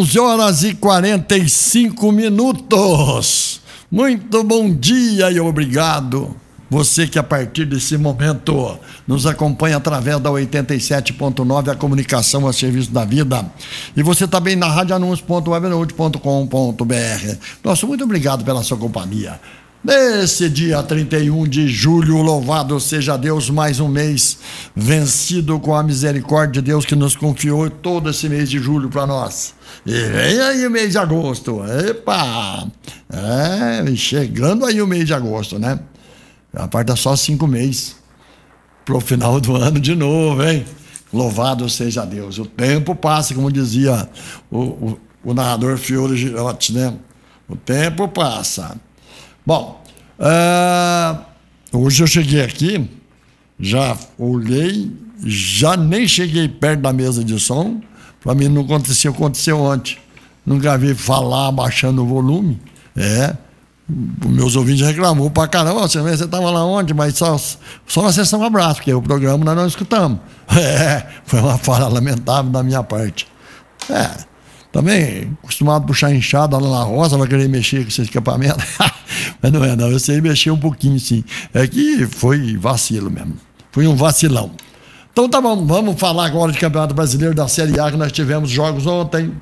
11 horas e 45 minutos. Muito bom dia e obrigado. Você que a partir desse momento nos acompanha através da 87.9, a comunicação a serviço da vida. E você também na radioanúncio.webnote.com.br. Nosso muito obrigado pela sua companhia. Nesse dia 31 de julho, louvado seja Deus, mais um mês vencido com a misericórdia de Deus que nos confiou todo esse mês de julho para nós. E vem aí o mês de agosto. Epa! Chegando aí o mês de agosto, né? Aparta só 5 meses pro final do ano de novo, hein? Louvado seja Deus. O tempo passa, como dizia o narrador Fiore Girotti, né? O tempo passa. Bom, hoje eu cheguei aqui, já olhei, já nem cheguei perto da mesa de som. Para mim não aconteceu ontem. Não gravei falar baixando o volume. Os meus ouvintes reclamou pra caramba. Você estava lá ontem, mas só na sessão abraço, porque o programa nós não escutamos. Foi uma falha lamentável da minha parte. Também, acostumado a puxar enxada lá na roça, vai querer mexer com esse equipamento. Mas não eu sei mexer um pouquinho, sim. É que foi vacilo mesmo. Foi um vacilão. Então tá bom, vamos falar agora de Campeonato Brasileiro da Série A, que nós tivemos jogos ontem.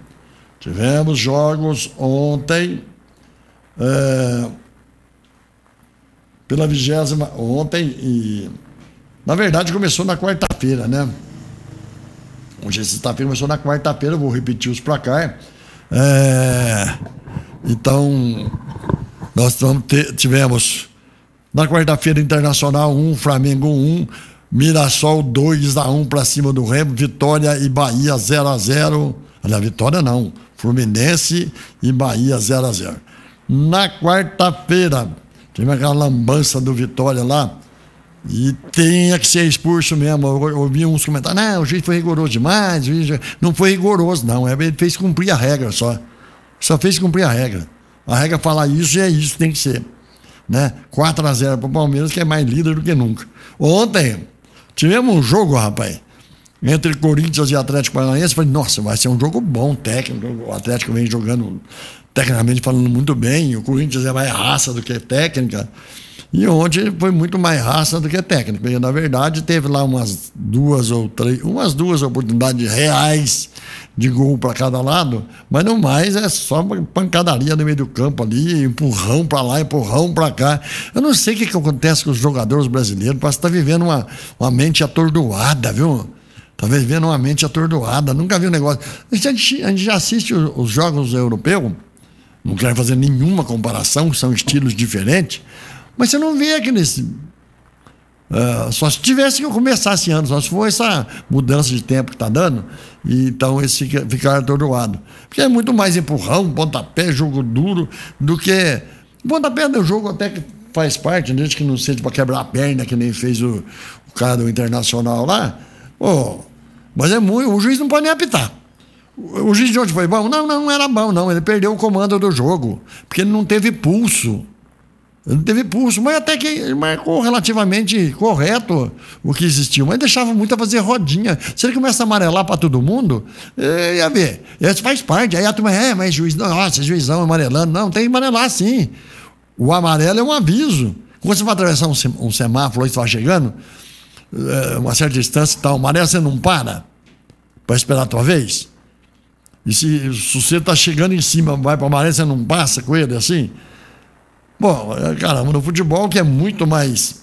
Pela 20ª ontem e na verdade começou na quarta-feira, né? Hoje é sexta-feira, começou na quarta-feira, eu vou repetir os placar. Então nós tivemos na quarta-feira Internacional 1, Flamengo 1, Mirassol 2-1 para cima do Remo, Vitória e Bahia 0-0. Olha, Vitória não, Fluminense e Bahia 0-0. Na quarta-feira, tive aquela lambança do Vitória lá, e tinha que ser expulso mesmo. Eu ouvi uns comentários, não, o juiz foi rigoroso demais, o juiz não foi rigoroso, não, ele fez cumprir a regra só fez cumprir a regra. A regra fala isso e é isso, tem que ser, né? 4-0 para o Palmeiras, que é mais líder do que nunca. Ontem, tivemos um jogo, rapaz, entre Corinthians e Atlético Paranaense. Falei, nossa, vai ser um jogo bom, técnico. O Atlético vem jogando, tecnicamente falando, muito bem. O Corinthians é mais raça do que técnica. E ontem foi muito mais raça do que técnica. E, na verdade, teve lá umas duas oportunidades reais de gol para cada lado, mas não mais, é só pancadaria no meio do campo ali, empurrão para lá, empurrão para cá. Eu não sei o que acontece com os jogadores brasileiros, parece que está vivendo uma mente atordoada, viu? Está vivendo uma mente atordoada, nunca vi um negócio. A gente já assiste os jogos europeus, não quero fazer nenhuma comparação, são estilos diferentes, mas você não vê aqueles... só se tivesse que começar esse ano, só se for essa mudança de tempo que está dando, e então esse ficar atordoado. Porque é muito mais empurrão, pontapé, jogo duro, do que... Pontapé é um jogo até que faz parte, desde que não seja para quebrar a perna, que nem fez o cara do Internacional lá. Mas é muito... O juiz não pode nem apitar. O juiz de hoje foi bom? Não era bom, não. Ele perdeu o comando do jogo, porque ele não teve pulso. Mas até que ele marcou relativamente correto o que existiu. Mas deixava muito a fazer rodinha. Se ele começa a amarelar para todo mundo, ia ver. Isso faz parte. Aí a turma, mas juiz, nossa, juizão amarelando. Não, tem que amarelar sim. O amarelo é um aviso. Quando você vai atravessar um semáforo e está chegando, uma certa distância e tal, amarelo, você não para esperar a tua vez? E se você está chegando em cima, vai para o amarelo, você não passa com ele assim? Bom, caramba, no futebol, que é muito mais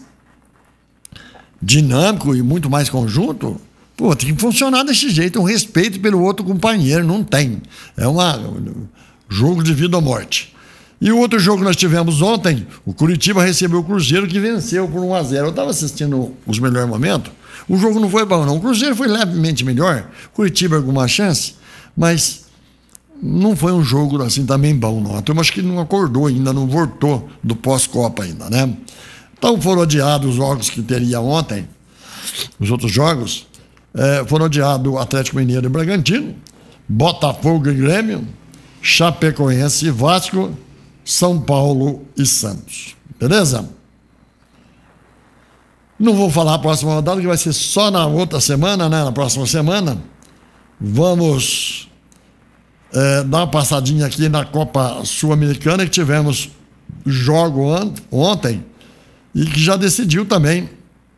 dinâmico e muito mais conjunto, tem que funcionar desse jeito, um respeito pelo outro companheiro, não tem. É um jogo de vida ou morte. E o outro jogo que nós tivemos ontem, o Curitiba recebeu o Cruzeiro, que venceu por 1-0. Eu estava assistindo os melhores momentos, o jogo não foi bom, não. O Cruzeiro foi levemente melhor, o Curitiba alguma chance, mas... não foi um jogo assim também bom, não. A turma acho que não acordou ainda, não voltou do pós-Copa ainda, né? Então foram adiados os jogos que teria ontem. Os outros jogos foram adiados o Atlético Mineiro e Bragantino, Botafogo e Grêmio, Chapecoense e Vasco, São Paulo e Santos. Beleza? Não vou falar a próxima rodada, que vai ser só na outra semana, né? Na próxima semana. Vamos dar uma passadinha aqui na Copa Sul-Americana, que tivemos jogo ontem e que já decidiu também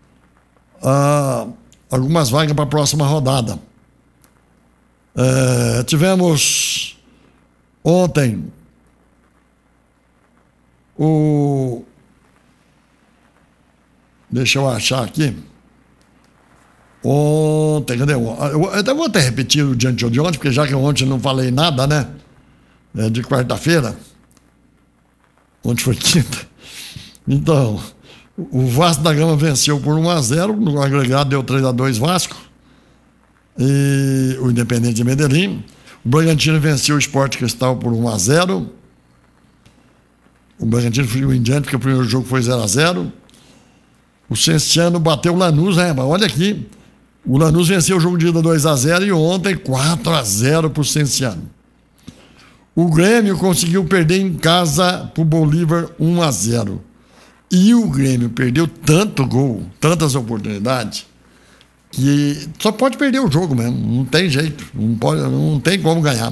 algumas vagas para a próxima rodada. Tivemos ontem deixa eu achar aqui. Ontem, cadê? Eu até vou até repetir o diante de ontem, porque já que ontem não falei nada, né? De quarta-feira. Ontem foi quinta. Então, o Vasco da Gama venceu por 1-0, no agregado deu 3-2 Vasco. E o Independente de Medellín. O Bragantino venceu o Sport Cristal por 1-0. O Bragantino foi em diante, porque o primeiro jogo foi 0-0. O Cienciano bateu o Lanús, né? Olha aqui. O Lanús venceu o jogo de ida 2-0 e ontem 4-0 para o Cienciano. O Grêmio conseguiu perder em casa para o Bolívar 1-0. E o Grêmio perdeu tanto gol, tantas oportunidades, que só pode perder o jogo mesmo, não tem jeito, não tem como ganhar.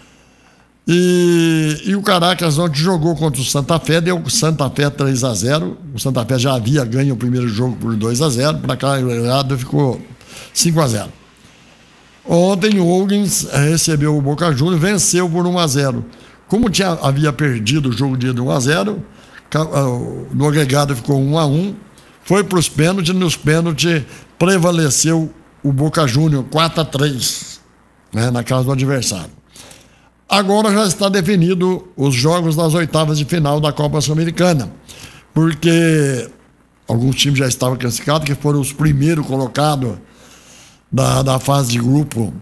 E o Caracas ontem jogou contra o Santa Fé, deu Santa Fé 3-0. O Santa Fé já havia ganho o primeiro jogo por 2-0, para cá ficou 5-0. Ontem o Huggins recebeu o Boca Juniors, venceu por 1-0. Como havia perdido o jogo de 1-0, no agregado ficou 1-1, foi para os pênaltis, nos pênaltis prevaleceu o Boca Juniors 4-3, né, na casa do adversário. Agora já está definido os jogos das oitavas de final da Copa Sul-Americana, porque alguns times já estavam classificados, que foram os primeiros colocados da fase de grupo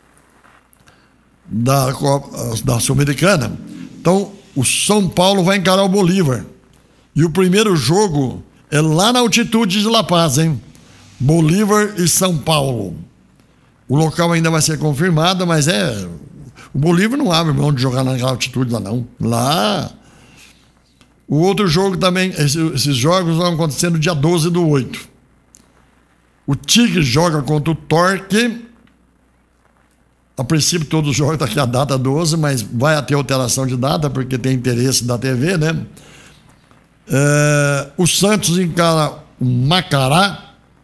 da Sul-Americana. Então, o São Paulo vai encarar o Bolívar. E o primeiro jogo é lá na altitude de La Paz, hein? Bolívar e São Paulo. O local ainda vai ser confirmado, mas o Bolívar não abre mão de jogar naquela altitude lá, não. Lá. O outro jogo também, esses jogos vão acontecer no dia 12/8. O Tigre joga contra o Torque. A princípio, todos os jogos daqui a data 12, mas vai ter alteração de data, porque tem interesse da TV, né? O Santos encara o Macará,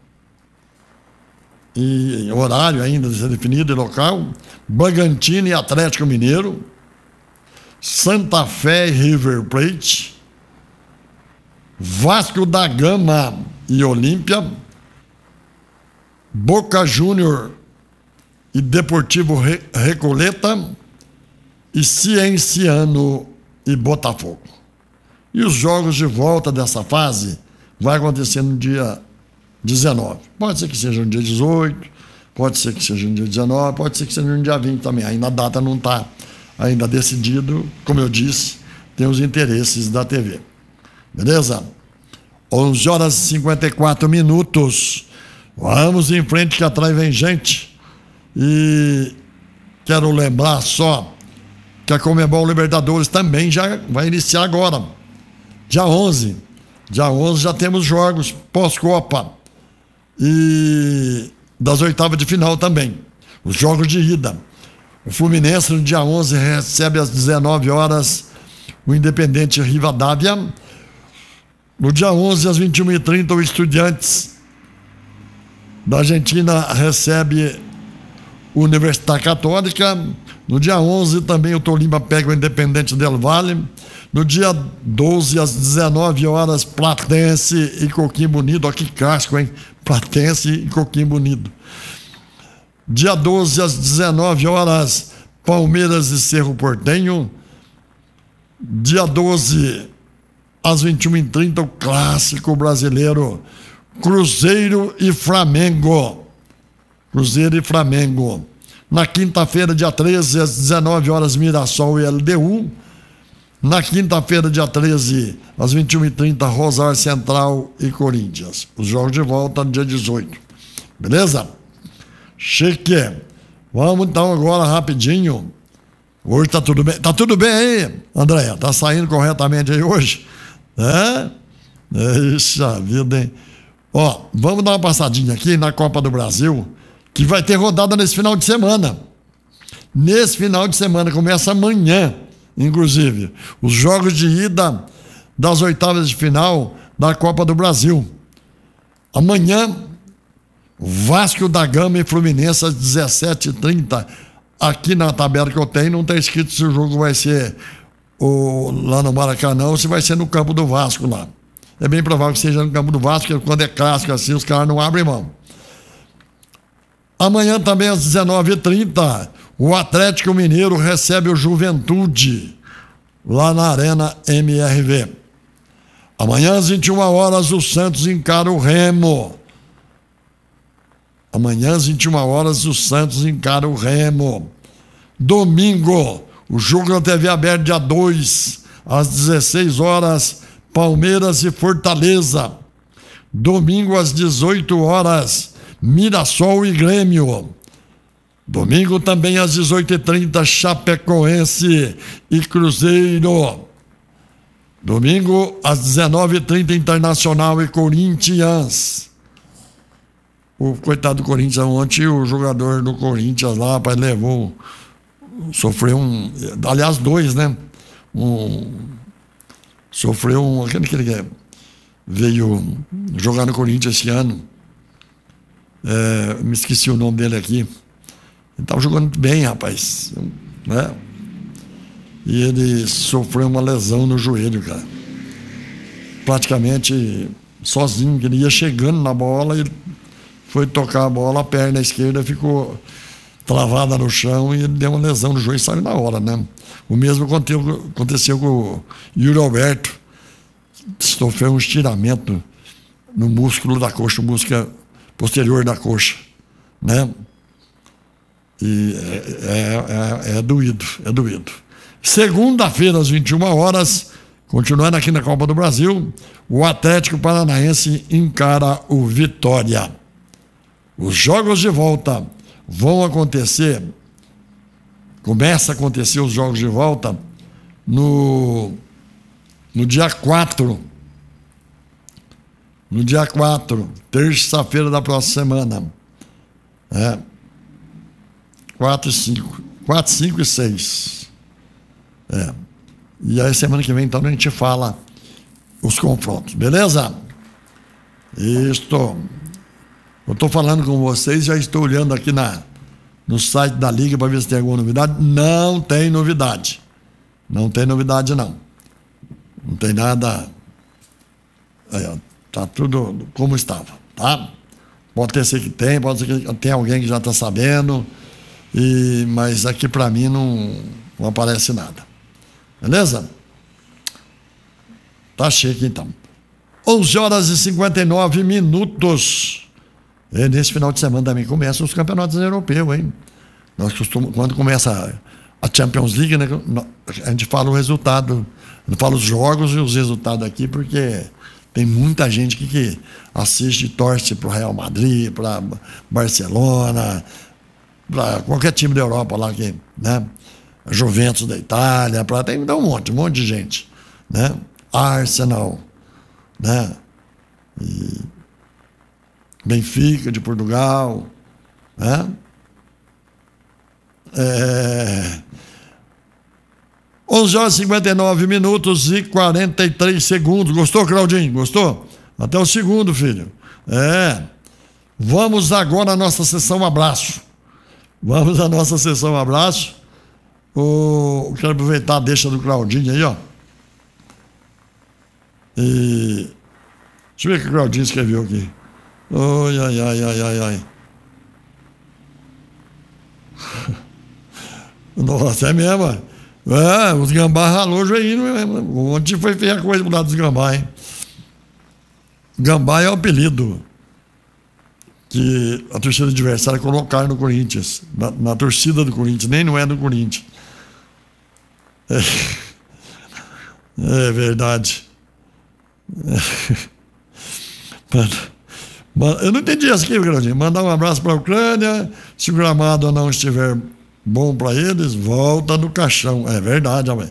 e horário ainda a ser definido e local. Bragantino e Atlético Mineiro. Santa Fé e River Plate. Vasco da Gama e Olímpia. Boca Júnior e Deportivo Recoleta. E Cienciano e Botafogo. E os jogos de volta dessa fase vai acontecer no dia 19. Pode ser que seja no dia 18, pode ser que seja no dia 19, pode ser que seja no dia 20 também. Ainda a data não está ainda decidido. Como eu disse, tem os interesses da TV. Beleza? 11h54. Vamos em frente, que atrás vem gente. E quero lembrar só que a Conmebol Libertadores também já vai iniciar agora. Dia 11. Dia 11 já temos jogos pós-Copa. E das oitavas de final também. Os jogos de ida. O Fluminense no dia 11 recebe às 19 horas o Independente Rivadavia. No dia 11 às 21h30 o Estudiantes da Argentina recebe o Universidade Católica. No dia 11 também o Tolima pega o Independente del Valle. No dia 12 às 19 horas Platense e Coquimbo Unido. Olha que casco, hein? Platense e Coquimbo Unido. Dia 12 às 19 horas Palmeiras e Cerro Porteño. Dia 12 às 21h30 o clássico brasileiro Cruzeiro e Flamengo. Cruzeiro e Flamengo. Na quinta-feira, dia 13 às 19 horas Mirassol e LDU. Na quinta-feira, dia 13, às 21h30, Rosário Central e Corinthians. Os jogos de volta no dia 18. Beleza? Chique. Vamos então agora rapidinho. Hoje tá tudo bem. Tá tudo bem aí, Andréia? Tá saindo corretamente aí hoje? Ixi, vida, hein? Ó, vamos dar uma passadinha aqui na Copa do Brasil, que vai ter rodada nesse final de semana. nesse final de semana. Começa amanhã, inclusive, os jogos de ida das oitavas de final da Copa do Brasil. Amanhã, Vasco da Gama e Fluminense às 17h30. Aqui na tabela que eu tenho, não está escrito se o jogo vai ser lá no Maracanã ou se vai ser no campo do Vasco lá. É bem provável que seja no campo do Vasco, porque quando é clássico assim, os caras não abrem mão. Amanhã também às 19h30, o Atlético Mineiro recebe o Juventude, lá na Arena MRV. Amanhã às 21h, o Santos encara o Remo. Amanhã às 21h, o Santos encara o Remo. Domingo, o jogo na TV aberta, dia 2, às 16h, Palmeiras e Fortaleza. Domingo às 18h, Mirassol e Grêmio. Domingo também às 18h30, Chapecoense e Cruzeiro. Domingo às 19h30, Internacional e Corinthians. O coitado do Corinthians, ontem o jogador do Corinthians lá, rapaz, sofreu aliás, dois, né? Sofreu aquele que veio jogar no Corinthians esse ano. Me esqueci o nome dele aqui. Ele estava jogando muito bem, rapaz, né? E ele sofreu uma lesão no joelho, cara. Praticamente sozinho, que ele ia chegando na bola e foi tocar a bola, a perna esquerda ficou travada no chão e ele deu uma lesão no joelho e saiu na hora, né? O mesmo aconteceu com o Yuri Alberto, sofreu um estiramento no músculo da coxa, o músculo posterior da coxa, né? E é doído. Segunda-feira, às 21h, continuando aqui na Copa do Brasil, o Atlético Paranaense encara o Vitória. Os jogos de volta vão acontecer, começa a acontecer os jogos de volta no dia 4. No dia 4, terça-feira da próxima semana. 4 e 5 e 6. E aí semana que vem, então, a gente fala os confrontos, beleza? Isto. Eu estou falando com vocês, já estou olhando aqui no site da Liga para ver se tem alguma novidade. Não tem novidade. Não tem novidade, não. Não tem nada. Aí, tá tudo como estava, tá? Pode ser que tem, pode ser que tem alguém que já está sabendo, mas aqui para mim não aparece nada. Beleza? Tá cheio aqui então. 11h59. E nesse final de semana também começam os campeonatos europeus, hein? Quando começa a Champions League, né, a gente fala o resultado, fala os jogos e os resultados aqui, porque tem muita gente que assiste e torce para o Real Madrid, para Barcelona, para qualquer time da Europa lá, né? Juventus da Itália, tem um monte de gente, né? Arsenal, né? E Benfica de Portugal, né? 11h59 e 43 segundos. Gostou, Claudinho? Gostou? Até o segundo, filho. Vamos agora à nossa sessão abraço. Quero aproveitar a deixa do Claudinho aí, ó. Deixa eu ver o que o Claudinho escreveu aqui. Ai. Nossa, é mesmo. Os gambá ralou o joelho. Ontem foi feia a coisa pro lado dos gambá, hein? Gambá é o apelido que a torcida adversária colocaram no Corinthians. Na torcida do Corinthians, nem não é do Corinthians. É verdade. Eu não entendi isso aqui, Claudinho. Mandar um abraço para a Ucrânia. Se o gramado não estiver bom para eles, volta no caixão. É verdade, velho.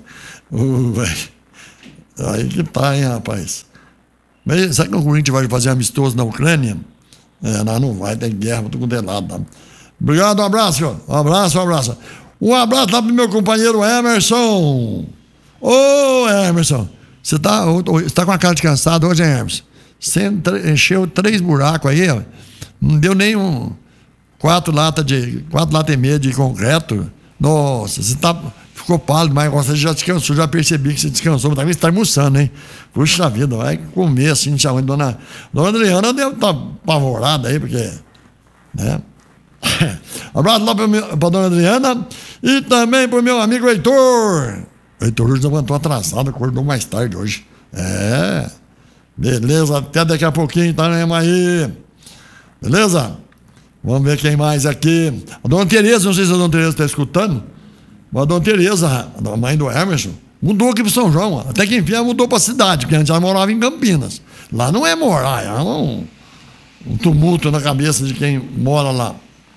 Aí que tá, hein, rapaz. Mas será que o Corinthians vai fazer amistoso na Ucrânia? Não vai, tem guerra, tudo quanto é lado. Tá? Obrigado, um abraço. Um abraço. Um abraço lá pro meu companheiro Emerson. Ô, Emerson, você tá com a cara de cansado hoje, hein, Emerson? Você encheu 3 buracos aí, ó. Não deu nem 4 latas e meia de concreto. Nossa, você ficou pálido, mas você já descansou, já percebi que você descansou, mas também você tá almoçando, hein? Puxa vida, vai comer assim, dona Adriana deve estar apavorada aí, porque, né? Abraço lá pra dona Adriana e também pro meu amigo Heitor. O Heitor hoje levantou atrasado, acordou mais tarde hoje. Beleza, até daqui a pouquinho, estaremos aí. Beleza? Vamos ver quem mais aqui. A dona Tereza, não sei se a dona Tereza está escutando, mas a dona Tereza, a mãe do Emerson, mudou aqui para São João. Até que enfim ela mudou para a cidade, porque antes ela morava em Campinas. Lá não é morar, é um tumulto na cabeça de quem mora lá.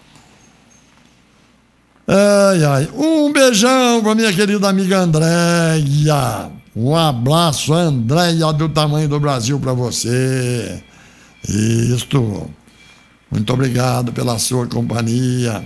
Um beijão para minha querida amiga Andréia. Um abraço, Andréia, do tamanho do Brasil para você. Isto. Muito obrigado pela sua companhia.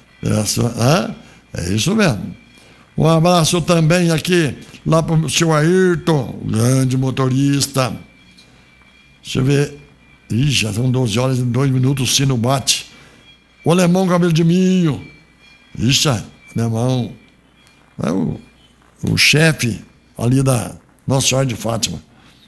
É isso mesmo. Um abraço também aqui lá para o seu Ayrton, grande motorista. Deixa eu ver. Ih, já são 12 horas e 2 minutos, o sino bate. O alemão cabelo de milho. Ixi, alemão. É o chefe ali da Nossa Senhora de Fátima.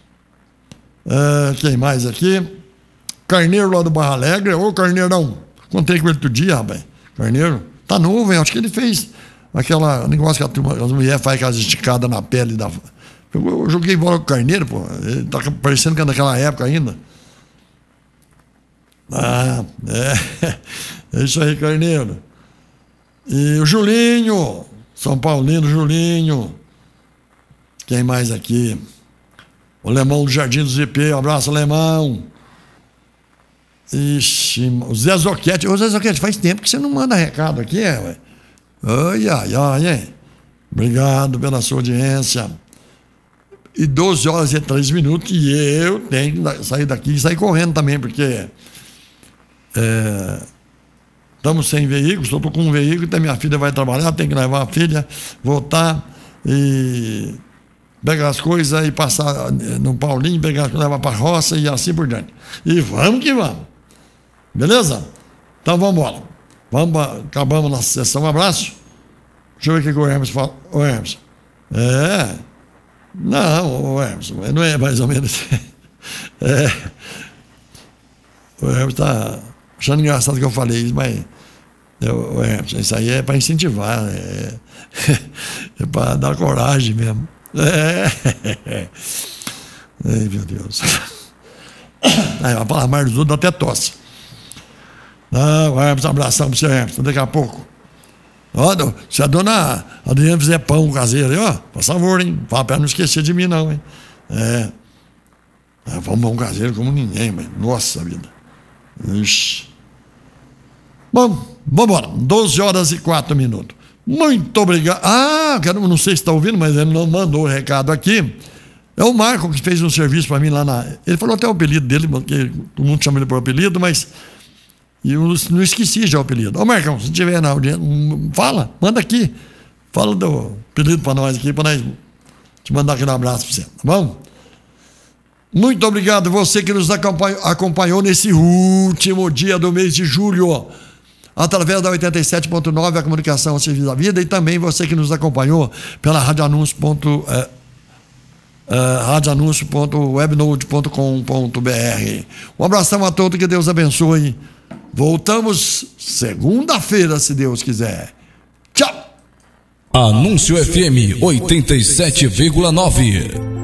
Quem mais aqui? Carneiro lá do Barra Alegre. Ô, Carneirão. Contei com ele outro dia, rapaz. Carneiro. Tá novo, hein? Acho que ele fez aquela negócio que as mulheres fazem aquelas esticadas na pele da... Eu joguei bola com o Carneiro, pô. Ele tá parecendo que é daquela época ainda. É isso aí, Carneiro. E o Julinho. São Paulino, Julinho. Quem mais aqui? O Alemão do Jardim do ZP. Um abraço, Alemão. Ixi, o Zé Zoquete. Ô, Zé Zoquete, faz tempo que você não manda recado aqui, ué. Ai, hein? Obrigado pela sua audiência. E 12 horas e 3 minutos, e eu tenho que sair daqui e sair correndo também, porque estamos sem veículo, estou com um veículo, então minha filha vai trabalhar, tem que levar a filha, voltar e pegar as coisas e passar no Paulinho, levar para a roça e assim por diante. E vamos que vamos. Beleza? Então vamos embora. Acabamos nossa sessão. Um abraço. Deixa eu ver o que o Emerson fala. O Emerson. Não, o Emerson, não é mais ou menos. O Emerson está achando engraçado que eu falei isso, mas o Emerson, isso aí é para incentivar, é para dar coragem mesmo. Ai, meu Deus. Vai falar mais dos outros, dá até tosse. Não, Emerson, abração para você, Emerson, daqui a pouco. Ó, se a dona Adriana fizer pão caseiro aí, ó, por favor, hein? Fala pra ela não esquecer de mim, não, hein? Vamos pão caseiro como ninguém, mas nossa vida. Ixi. Bom, vamos embora. 12 horas e 4 minutos. Muito obrigado. Não sei se está ouvindo, mas ele não mandou o recado aqui. É o Marco que fez um serviço para mim lá na... Ele falou até o apelido dele, porque todo mundo chama ele por apelido, mas... E eu não esqueci já o apelido. Ô, Marcão, se tiver na audiência, fala, manda aqui. Fala do apelido para nós aqui, para nós te mandar aquele abraço para você, tá bom? Muito obrigado você que nos acompanhou nesse último dia do mês de julho, através da 87.9, a comunicação ao serviço da vida, e também você que nos acompanhou pela radioanúncio.webnode.com.br. Um abração a todos, que Deus abençoe. Voltamos segunda-feira, se Deus quiser. Tchau! Anúncio FM 87,9.